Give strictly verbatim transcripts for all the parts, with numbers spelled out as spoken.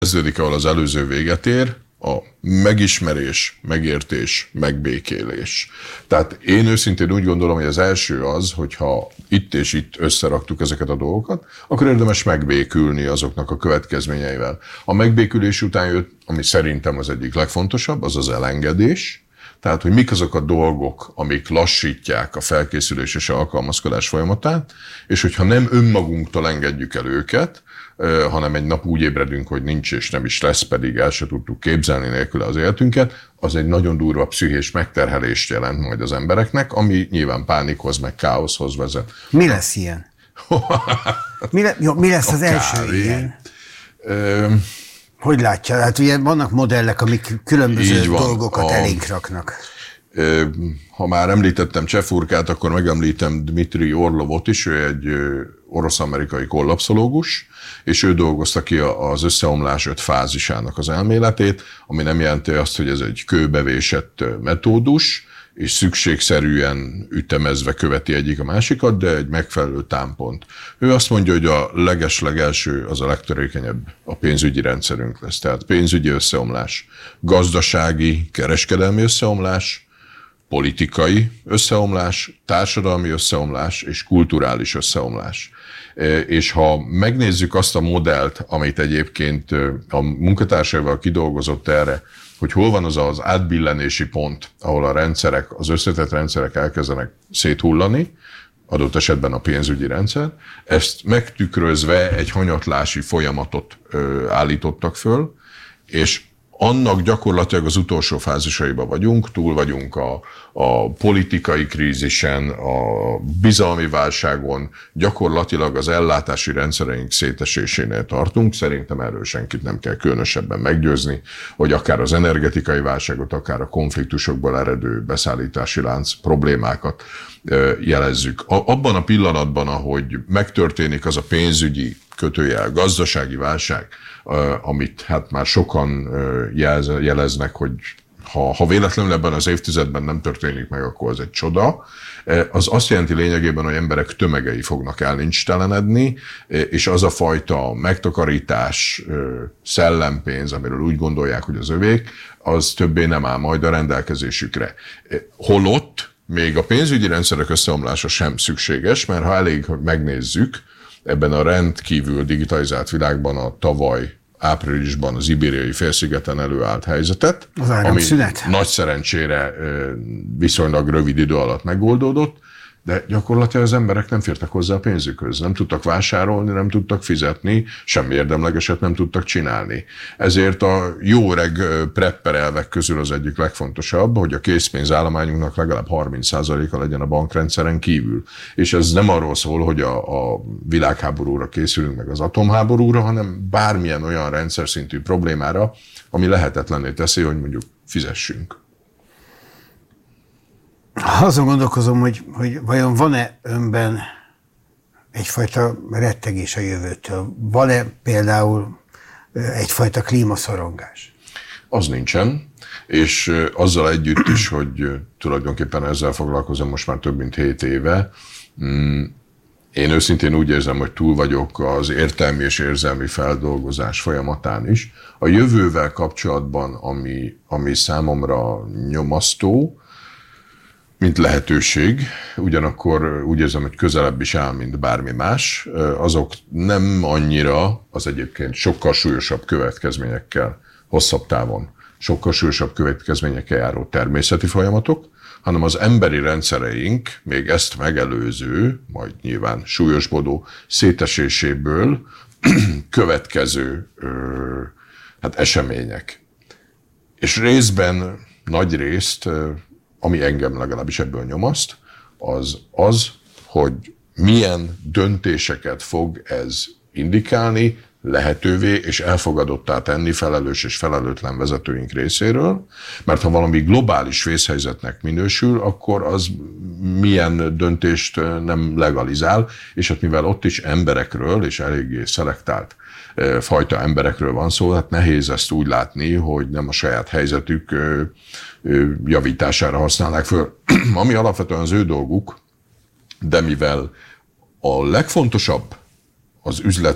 Kezdődik, ahol az előző véget ér, a megismerés, megértés, megbékélés. Tehát én őszintén úgy gondolom, hogy az első az, hogyha itt és itt összeraktuk ezeket a dolgokat, akkor érdemes megbékülni azoknak a következményeivel. A megbékülés után jött, ami szerintem az egyik legfontosabb, az az elengedés. Tehát, hogy mik azok a dolgok, amik lassítják a felkészülés és alkalmazkodás folyamatát, és hogyha nem önmagunktól engedjük el őket, hanem egy nap úgy ébredünk, hogy nincs és nem is lesz, pedig el se tudtuk képzelni nélküle az életünket, az egy nagyon durva pszichés megterhelést jelent majd az embereknek, ami nyilván pánikhoz, meg káoszhoz vezet. Mi lesz ilyen? mi, le, jó, mi lesz az első kávé. Ilyen? Ö... Hogy látja? Hát ugye vannak modellek, amik különböző dolgokat a... elénk raknak. Ha már említettem Csefurkát, akkor megemlítem Dmitri Orlovot is, ő egy orosz-amerikai kollapszológus, és ő dolgozta ki az összeomlás öt fázisának az elméletét, ami nem jelenti azt, hogy ez egy kőbevésett metódus, és szükségszerűen ütemezve követi egyik a másikat, de egy megfelelő támpont. Ő azt mondja, hogy a legeslegelső, az a legtörékenyebb a pénzügyi rendszerünk lesz. Tehát pénzügyi összeomlás, gazdasági, kereskedelmi összeomlás, politikai összeomlás, társadalmi összeomlás és kulturális összeomlás. És ha megnézzük azt a modellt, amit egyébként a munkatársaival kidolgozott erre, hogy hol van az az átbillenési pont, ahol a rendszerek, az összetett rendszerek elkezdenek széthullani, adott esetben a pénzügyi rendszer, ezt megtükrözve egy hanyatlási folyamatot ö, állítottak föl, és annak gyakorlatilag az utolsó fázisaiban vagyunk, túl vagyunk a, a politikai krízisen, a bizalmi válságon, gyakorlatilag az ellátási rendszereink szétesésénél tartunk. Szerintem erről senkit nem kell különösebben meggyőzni, hogy akár az energetikai válságot, akár a konfliktusokból eredő beszállítási lánc problémákat jelezzük. Abban a pillanatban, ahogy megtörténik az a pénzügyi kötőjel, gazdasági válság, amit hát már sokan jeleznek, hogy ha, ha véletlenül ebben az évtizedben nem történik meg, akkor az egy csoda. Az azt jelenti lényegében, hogy emberek tömegei fognak elnincstelenedni, és az a fajta megtakarítás, szellempénz, amiről úgy gondolják, hogy az övék, az többé nem áll majd a rendelkezésükre. Holott még a pénzügyi rendszerek összeomlása sem szükséges, mert ha elég, hogy megnézzük, ebben a rendkívül digitalizált világban a tavaly áprilisban az Ibériai félszigeten előállt helyzetet, ami nagy szerencsére viszonylag rövid idő alatt megoldódott, de gyakorlatilag az emberek nem fértek hozzá a pénzükhöz, nem tudtak vásárolni, nem tudtak fizetni, semmi érdemlegeset nem tudtak csinálni. Ezért a jó reg prepper elvek közül az egyik legfontosabb, hogy a készpénzállományunknak legalább harminc százaléka legyen a bankrendszeren kívül. És ez nem arról szól, hogy a, a világháborúra készülünk, meg az atomháborúra, hanem bármilyen olyan rendszer szintű problémára, ami lehetetlenné teszi, hogy mondjuk fizessünk. Azon gondolkozom, hogy, hogy vajon van-e önben egyfajta rettegés a jövőtől? Van-e például egyfajta klímaszorongás? Az nincsen, és azzal együtt is, hogy tulajdonképpen ezzel foglalkozom most már több mint hét éve, én őszintén úgy érzem, hogy túl vagyok az értelmi és érzelmi feldolgozás folyamatán is. A jövővel kapcsolatban, ami, ami számomra nyomasztó, mint lehetőség, ugyanakkor úgy érzem, hogy közelebb is áll, mint bármi más, azok nem annyira az egyébként sokkal súlyosabb következményekkel, hosszabb távon, sokkal súlyosabb következményekkel járó természeti folyamatok, hanem az emberi rendszereink még ezt megelőző, majd nyilván súlyosbodó széteséséből következő hát események. És részben, nagy részt, ami engem legalábbis ebből nyomaszt, az az, hogy milyen döntéseket fog ez indikálni, lehetővé és elfogadottá tenni felelős és felelőtlen vezetőink részéről, mert ha valami globális vészhelyzetnek minősül, akkor az milyen döntést nem legalizál, és hát mivel ott is emberekről és eléggé szelektált fajta emberekről van szó, hát nehéz ezt úgy látni, hogy nem a saját helyzetük javítására használnák föl, ami alapvetően az ő dolguk, de mivel a legfontosabb az üzleti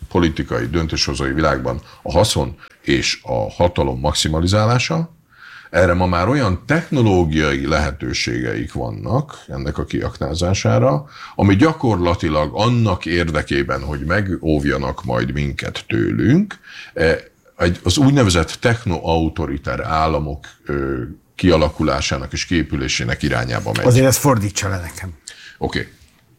politikai, döntéshozói világban a haszon és a hatalom maximalizálása. Erre ma már olyan technológiai lehetőségeik vannak ennek a kiaknázására, ami gyakorlatilag annak érdekében, hogy megóvjanak majd minket tőlünk, az úgynevezett techno-autoriter államok kialakulásának és kiépülésének irányába megy. Azért ezt fordítsa le nekem. Oké. Okay.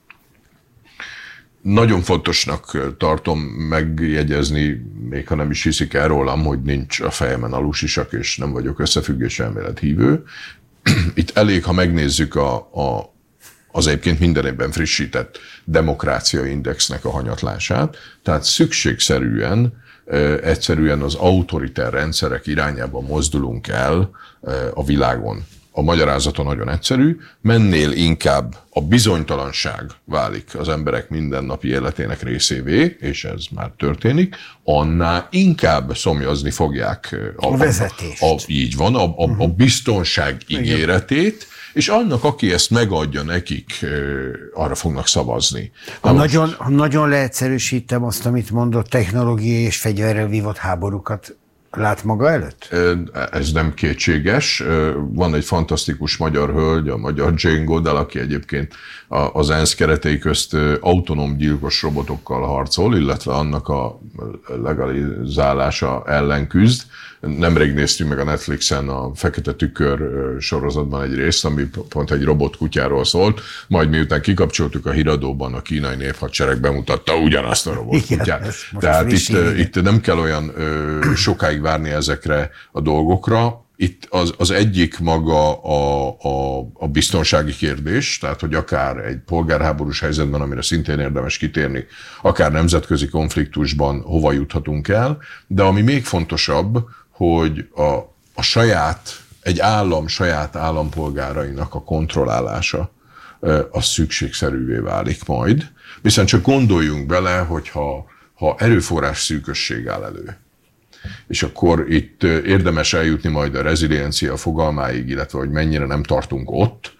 Nagyon fontosnak tartom megjegyezni, még ha nem is hiszik el rólam, hogy nincs a fejemen alusisak, és nem vagyok összefüggés elmélet hívő. Itt elég, ha megnézzük a, a, az egyébként minden évben frissített demokrácia indexnek a hanyatlását, tehát szükségszerűen egyszerűen az autoriter rendszerek irányába mozdulunk el a világon. A magyarázata nagyon egyszerű, mennél inkább a bizonytalanság válik az emberek mindennapi életének részévé, és ez már történik, annál inkább szomjazni fogják a, a vezetést. A, a, így van, a, a, a biztonság ígéretét, és annak, aki ezt megadja nekik, arra fognak szavazni. Ha nagyon, ha nagyon leegyszerűsítem azt, amit mondott, technológiai és fegyverrel vívott háborúkat lát maga előtt? Ez nem kétséges. Van egy fantasztikus magyar hölgy, a magyar Jane Goodall, aki egyébként az ENSZ keretei közt autonóm gyilkos robotokkal harcol, illetve annak a legalizálása ellen küzd. Nemrég néztünk meg a Netflixen a Fekete Tükör sorozatban egy részt, ami pont egy robotkutyáról szólt, majd miután kikapcsoltuk a híradóban, a kínai néphadsereg bemutatta ugyanazt a robotkutyát. Igen, tehát itt, itt nem kell olyan ö, sokáig várni ezekre a dolgokra. Itt az, az egyik maga a, a, a biztonsági kérdés, tehát hogy akár egy polgárháborús helyzetben, amire szintén érdemes kitérni, akár nemzetközi konfliktusban hova juthatunk el, de ami még fontosabb, hogy a, a saját, egy állam saját állampolgárainak a kontrollálása az szükségszerűvé válik majd. Viszont csak gondoljunk bele, hogyha ha erőforrás szűkösség áll elő, és akkor itt érdemes eljutni majd a reziliencia fogalmáig, illetve hogy mennyire nem tartunk ott.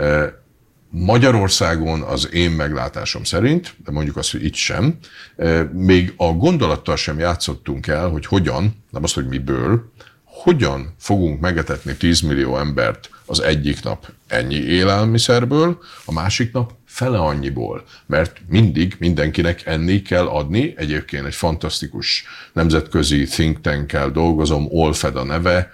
Magyarországon az én meglátásom szerint, de mondjuk azt, hogy itt sem, még a gondolattal sem játszottunk el, hogy hogyan, nem azt, hogy miből, hogyan fogunk megetetni tíz millió embert az egyik nap ennyi élelmiszerből, a másik nap fele annyiból. Mert mindig mindenkinek enni kell adni. Egyébként egy fantasztikus nemzetközi think tankkel dolgozom, Allfed a neve,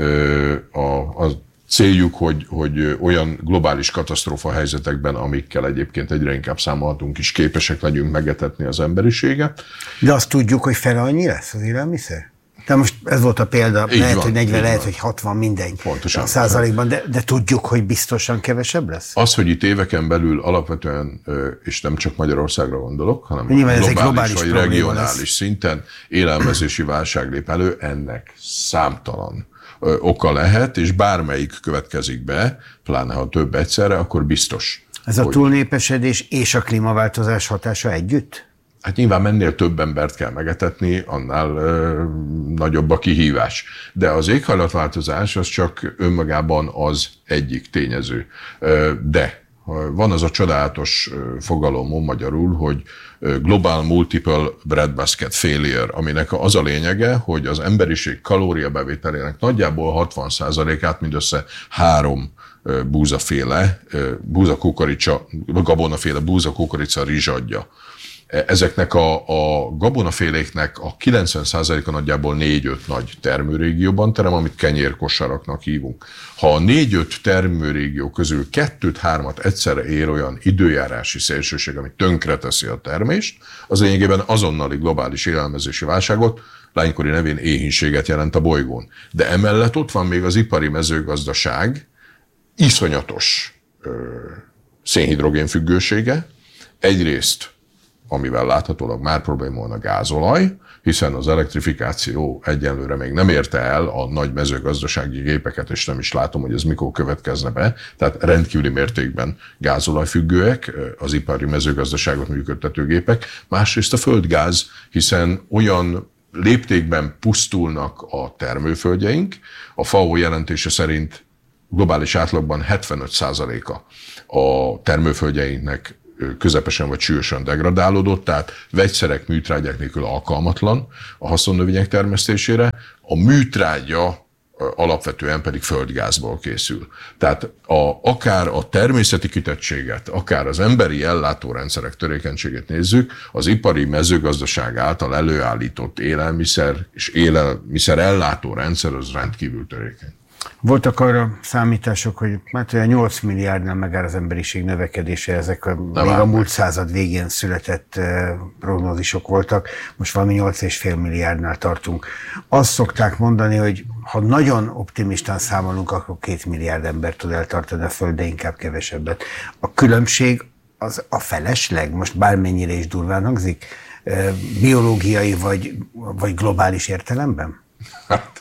a, a céljuk, hogy, hogy olyan globális katasztrófa helyzetekben, amikkel egyébként egyre inkább számolhatunk is, képesek legyünk megetetni az emberiséget. De azt tudjuk, hogy fele annyi lesz az élelmiszer? De most ez volt a példa, így lehet, van, hogy negyven, lehet, van. Hogy hatvan, mindegy Pontosan. százalékban, de, de tudjuk, hogy biztosan kevesebb lesz? Az, hogy itt éveken belül alapvetően, és nem csak Magyarországra gondolok, hanem nyilván globális, globális vagy regionális lesz. Szinten élelmezési válság lép elő, ennek számtalan oka lehet, és bármelyik következik be, pláne ha több egyszerre, akkor biztos. Ez a túlnépesedés és a klímaváltozás hatása együtt? Hát nyilván mennél több embert kell megetetni, annál ö, nagyobb a kihívás. De az éghajlatváltozás az csak önmagában az egyik tényező. Ö, de van az a csodálatos fogalom magyarul, hogy Global Multiple Breadbasket Failure, aminek az a lényege, hogy az emberiség kalóriabevételének nagyjából hatvan százalékát mindössze három búzaféle, búzakukorica, gabonaféle búzakukorica rizs adja. Ezeknek a, a gabonaféléknek a kilencven százaléka nagyjából négy-öt nagy termőrégióban terem, amit kenyérkosaraknak hívunk. Ha a négy-öt termőrégió közül kettőt-hármat egyszerre ér olyan időjárási szélsőség, ami tönkreteszi a termést, az lényegében azonnali globális élelmezési válságot, lánykori nevén éhínséget jelent a bolygón. De emellett ott van még az ipari mezőgazdaság iszonyatos ö, szénhidrogén függősége. Egyrészt amivel láthatólag már probléma van a gázolaj, hiszen az elektrifikáció egyenlőre még nem érte el a nagy mezőgazdasági gépeket, és nem is látom, hogy ez mikor következne be. Tehát rendkívüli mértékben gázolajfüggőek az ipari mezőgazdaságot működtető gépek. Másrészt a földgáz, hiszen olyan léptékben pusztulnak a termőföldjeink. A ef á o jelentése szerint globális átlagban hetvenöt százaléka a termőföldjeinknek közepesen vagy súlyosan degradálódott, tehát vegyszerek, műtrágyák nélkül alkalmatlan a haszonnövények termesztésére. A műtrágya alapvetően pedig földgázból készül. Tehát a, akár a természeti kitettséget, akár az emberi ellátórendszerek törékenységét nézzük, az ipari mezőgazdaság által előállított élelmiszer és élelmiszer ellátórendszer az rendkívül törékeny. Voltak arra számítások, hogy hát olyan nyolc milliárdnál megáll az emberiség növekedése, ezek a, még a múlt század végén született uh, prognózisok voltak, most valami nyolc és fél milliárdnál tartunk. Azt szokták mondani, hogy ha nagyon optimistán számolunk, akkor két milliárd ember tud eltartani a Föld, de inkább kevesebbet. A különbség az a felesleg, most bármennyire is durván hangzik, uh, biológiai vagy, vagy globális értelemben? Hát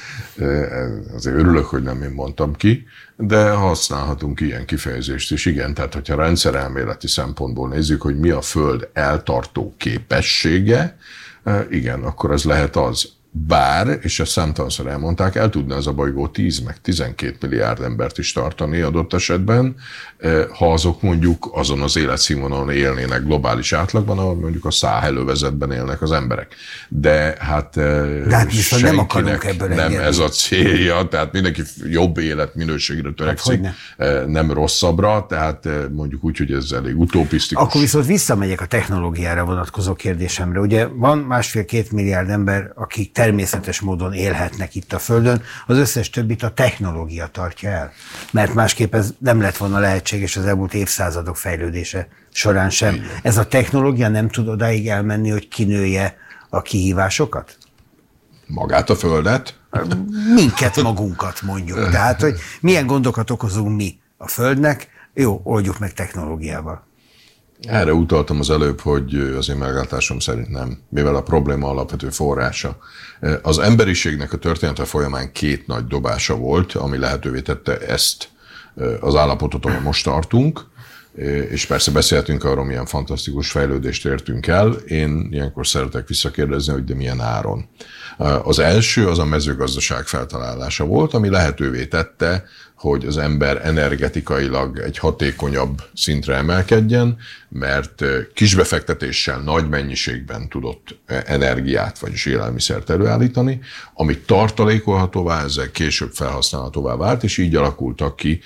azért örülök, hogy nem én mondtam ki, de használhatunk ilyen kifejezést is. Igen, tehát hogyha rendszerelméleti szempontból nézzük, hogy mi a Föld eltartó képessége, igen, akkor ez lehet az. Bár, és ezt számtalanszor elmondták, el tudna ez a bolygó tíz meg tizenkét milliárd embert is tartani adott esetben, ha azok mondjuk azon az életszínvonalon élnének globális átlagban, ahol mondjuk a Száhel-övezetben élnek az emberek. De hát, De hát nem akarunk ebből nem engedni. Ez a célja, tehát mindenki jobb életminőségre törekszik, hát, nem rosszabbra, tehát mondjuk úgy, hogy ez elég utopisztikus. Akkor viszont visszamegyek a technológiára vonatkozó kérdésemre. Ugye van másfél-két milliárd ember, akik természetes módon élhetnek itt a Földön, az összes többit a technológia tartja el. Mert másképp ez nem lett volna lehetséges az elmúlt évszázadok fejlődése során sem. Ez a technológia nem tud odáig elmenni, hogy kinője a kihívásokat? Magát a Földet? Minket magunkat mondjuk. Tehát, hogy milyen gondokat okozunk mi a Földnek, jó, oldjuk meg technológiával. Erre utaltam az előbb, hogy az én meglátásom szerint nem, mivel a probléma alapvető forrása. Az emberiségnek a története folyamán két nagy dobása volt, ami lehetővé tette ezt az állapotot, ahol most tartunk, és persze beszéltünk arról, milyen fantasztikus fejlődést értünk el. Én ilyenkor szeretek visszakérdezni, hogy de milyen áron. Az első az a mezőgazdaság feltalálása volt, ami lehetővé tette, hogy az ember energetikailag egy hatékonyabb szintre emelkedjen, mert kisbefektetéssel nagy mennyiségben tudott energiát, vagyis élelmiszert előállítani, amit tartalékolhatóvá, ezzel később felhasználhatóvá vált, és így alakultak ki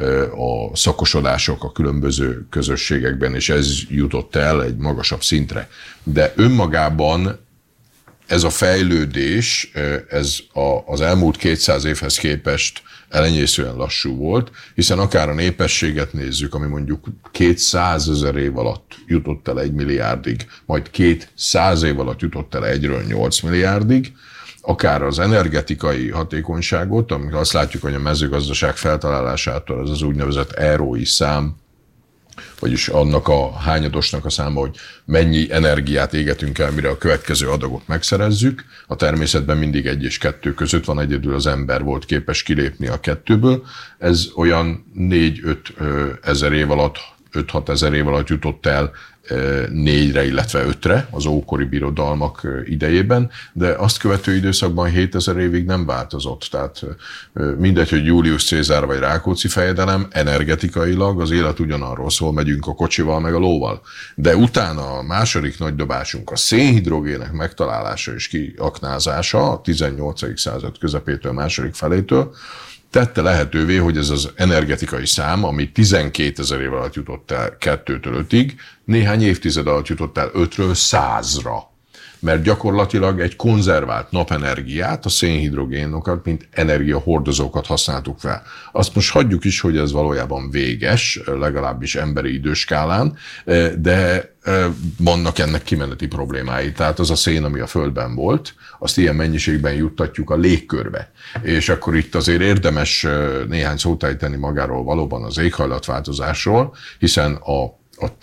a szakosodások a különböző közösségekben, és ez jutott el egy magasabb szintre. De önmagában ez a fejlődés, ez az elmúlt kétszáz évhez képest elenyészően lassú volt, hiszen akár a népességet nézzük, ami mondjuk kétszázezer év alatt jutott el egy milliárdig, majd kétszáz év alatt jutott el egyről nyolc milliárdig, akár az energetikai hatékonyságot, amikor azt látjuk, hogy a mezőgazdaság feltalálásától ez az úgynevezett er o i szám, vagyis annak a hányadosnak a száma, hogy mennyi energiát égetünk el, mire a következő adagot megszerezzük. A természetben mindig egy és kettő között van, egyedül az ember volt képes kilépni a kettőből. Ez olyan négy-öt ezer év alatt, öt-hat ezer év alatt jutott el négyre, illetve ötre az ókori birodalmak idejében, de azt követő időszakban hétezer évig nem változott. Tehát mindegy, hogy Julius Cézár vagy Rákóczi fejedelem, energetikailag az élet ugyanarról szól, megyünk a kocsival meg a lóval. De utána a második nagy dobásunk, a szénhidrogének megtalálása és kiaknázása a tizennyolcadik század közepétől, második felétől, tette lehetővé, hogy ez az energetikai szám, ami tizenkétezer év alatt jutott el kettőtől ötig, néhány évtized alatt jutott el ötről százra. Mert gyakorlatilag egy konzervált napenergiát, a szénhidrogénokat, mint energiahordozókat használtuk fel. Azt most hagyjuk is, hogy ez valójában véges, legalábbis emberi időskálán, de vannak ennek kimeneti problémái. Tehát az a szén, ami a Földben volt, azt ilyen mennyiségben juttatjuk a légkörbe. És akkor itt azért érdemes néhány szót ejteni magáról valóban az éghajlatváltozásról, hiszen a, a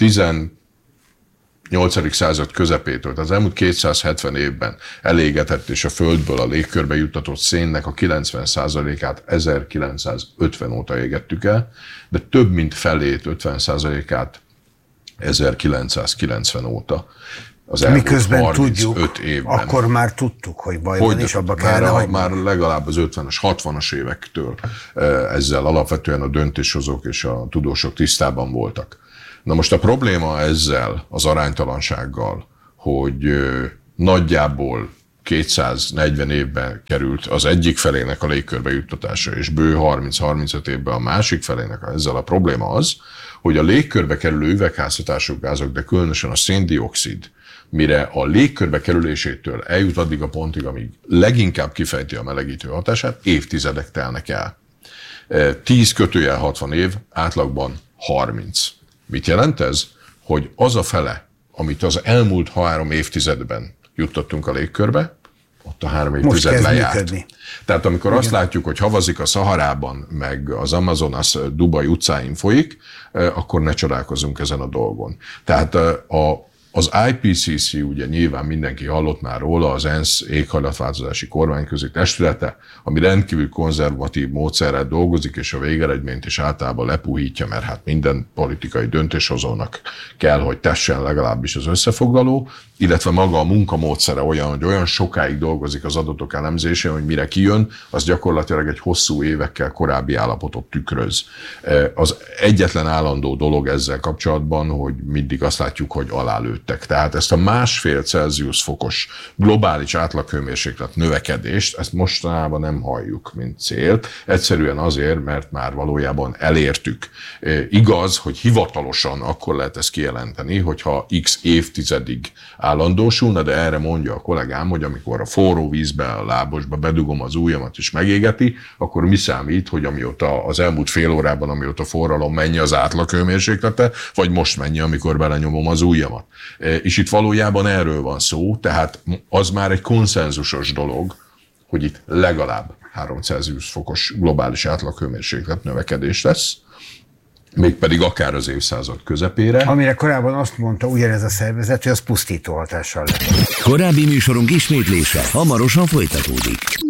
tizennyolcadik század közepétől, tehát az elmúlt kétszázhetven évben elégetett és a Földből a légkörbe juttatott szénnek a kilencven százalékát ezerkilencszázötven óta égettük el, de több mint felét, ötven százalékát ezerkilencszázkilencven óta. Az miközben tudjuk, évben. Akkor már tudtuk, hogy baj van, és abba kellene hagyni. Már legalább az ötvenes, hatvanas évektől ezzel alapvetően a döntéshozók és a tudósok tisztában voltak. Na most a probléma ezzel, az aránytalansággal, hogy nagyjából kétszáznegyven évben került az egyik felének a légkörbe juttatása, és bő harminc-harmincöt évben a másik felének ezzel a probléma az, hogy a légkörbe kerülő üvegházhatású gázok, de különösen a széndioxid, mire a légkörbe kerülésétől eljut addig a pontig, amíg leginkább kifejti a melegítő hatását, évtizedek telnek el. tíz kötőjel hatvan év, átlagban harminc. Mit jelent ez? Hogy az a fele, amit az elmúlt három évtizedben juttattunk a légkörbe, ott a három évtized lejárt. Működni. Tehát amikor igen. azt látjuk, hogy havazik a Szaharában, meg az Amazonas Dubai utcáin folyik, akkor ne csodálkozunk ezen a dolgon. Tehát a Az I P C C, ugye nyilván mindenki hallott már róla, az ENSZ éghajlatváltozási kormányközi testülete, ami rendkívül konzervatív módszerrel dolgozik, és a végeredményt is általában lepuhítja, mert hát minden politikai döntéshozónak kell, hogy tessen legalábbis az összefoglaló, illetve maga a munkamódszere olyan, hogy olyan sokáig dolgozik az adatok elemzésén, hogy mire kijön, az gyakorlatilag egy hosszú évekkel korábbi állapotot tükröz. Az egyetlen állandó dolog ezzel kapcsolatban, hogy mindig azt látjuk, hogy alálőttek. Tehát ezt a másfél Celsius fokos globális átlaghőmérséklet növekedést, ezt mostanában nem halljuk, mint célt. Egyszerűen azért, mert már valójában elértük. Igaz, hogy hivatalosan akkor lehet ezt kijelenteni, hogyha x évtizedig állandósulna, de erre mondja a kollégám, hogy amikor a forró vízbe, a lábosba bedugom az ujjamat és megégeti, akkor mi számít, hogy amióta az elmúlt fél órában, amióta forralom, mennyi az átlaghőmérséklete, vagy most mennyi, amikor belenyomom az ujjamat. És itt valójában erről van szó, tehát az már egy konszenzusos dolog, hogy itt legalább három Celsius fokos globális átlaghőmérséklet növekedés lesz, mégpedig akár az évszázad közepére. Amire korábban azt mondta ugyanez a szervezet, hogy az pusztító hatással lesz. Korábbi műsorunk ismétlése hamarosan folytatódik.